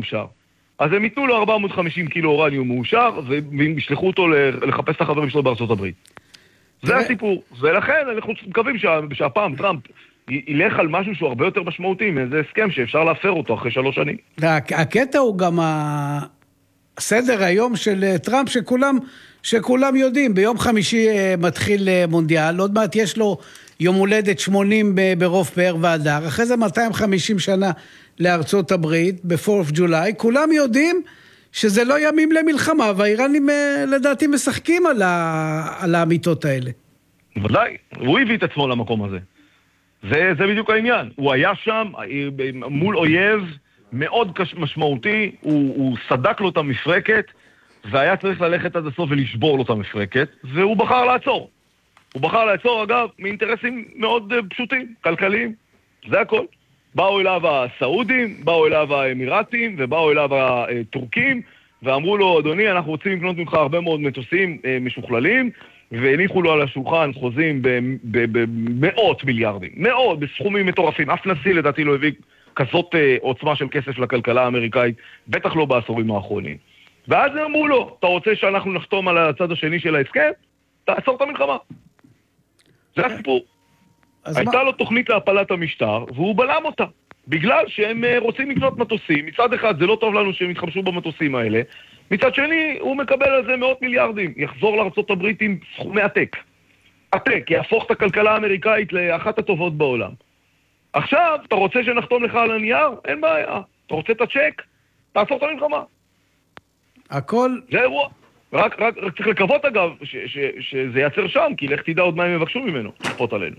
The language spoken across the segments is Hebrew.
מאושר. אז הם ייתנו לו 450 קילו אורניום מאושר, והם ישלחו אותו לחפש את החברים שלו בארצות הברית. זה הסיפור. ולכן אנחנו מקווים שהפעם טראמפ ילך על משהו שהוא הרבה יותר משמעותי, מאיזה הסכם שאפשר להפר אותו אחרי 3 שנים. הקטע הוא גם הסדר היום של טראמפ שכולם יודעים, ביום חמישי מתחיל מונדיאל, עוד מעט יש לו יום הולדת 80 ברוב פאר ואדר, אחרי זה 250 שנה לארצות הברית, ב-4th of July, כולם יודעים שזה לא ימים למלחמה, והאיראנים לדעתי משחקים על האמיתות האלה. ודאי, הוא הביא את עצמו למקום הזה. זה בדיוק העניין. הוא היה שם מול אויב מאוד משמעותי, הוא סדק לו את המפרקת, והיה צריך ללכת עד הסוף ולשבור לו את המפרקת, והוא בחר לעצור. הוא בחר לעצור, אגב, מאינטרסים מאוד פשוטים, כלכליים. זה הכל. באו אליו הסעודים, באו אליו האמירתים, ובאו אליו הטורקים, ואמרו לו, אדוני, אנחנו רוצים לקנות ממך הרבה מאוד מטוסים משוכללים, והניחו לו על השולחן חוזים במאות מיליארדים. מאות, בסכומים מטורפים. אף נשיא לדעתי לא הביא כזאת עוצמה של כסף לכלכלה האמריקאית, בטח לא בעשורים האחרונים. ואז אמרו לו, אתה רוצה שאנחנו נחתום על הצד השני של ההסכם? תעצור את המלחמה. זה הסיפור. הייתה לו תוכנית להפלת המשטר, והוא בלם אותה. בגלל שהם רוצים לקנות מטוסים. מצד אחד זה לא טוב לנו שהם יתחמשו במטוסים האלה. מצד שני, הוא מקבל על זה מאות מיליארדים. יחזור לארצות הברית עם סכומי עתק. עתק, יהפוך את הכלכלה האמריקאית לאחת הטובות בעולם. עכשיו, אתה רוצה שנחתום לך על הנייר? אין בעיה. אתה רוצה את הצ'ק? תעצור את המלחמה. הכל... זה אירוע. רק צריך לקוות אגב שזה ייצר שם, כי לך תדע עוד מה הם יבקשו ממנו, תכפות עלינו.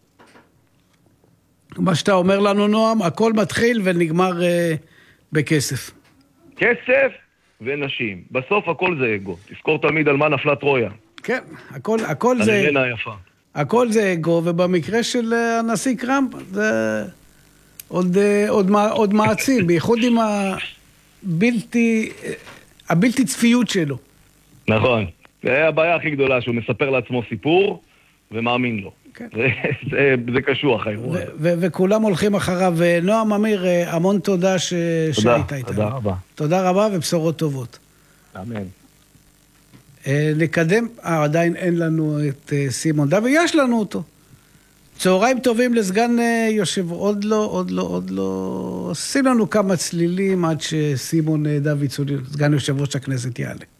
מה שאתה אומר לנו, נועם, הכל מתחיל ונגמר בכסף. כסף ונשים. בסוף הכל זה אגו. תזכור תמיד על מה נפלה טרויה. כן, הכל זה... הנמנה היפה. הכל זה אגו, ובמקרה של הנשיא טראמפ זה עוד מעצים, בייחוד עם הבלתי צפיות שלו. נכון. זה הבעיה הכי גדולה, שהוא מספר לעצמו סיפור ומאמין לו. כן. זה קשוח האירוע. וכולם הולכים אחריו. נועם אמיר, המון תודה שהיית איתנו. תודה רבה. תודה רבה ובשורות טובות. אמן. נקדם, עדיין אין לנו את סימון דוד, יש לנו אותו. צהריים טובים לסגן יושב, עוד לא. עושים לנו כמה צלילים עד שסימון דוד, סגן יושב ראש הכנסת, יעלה.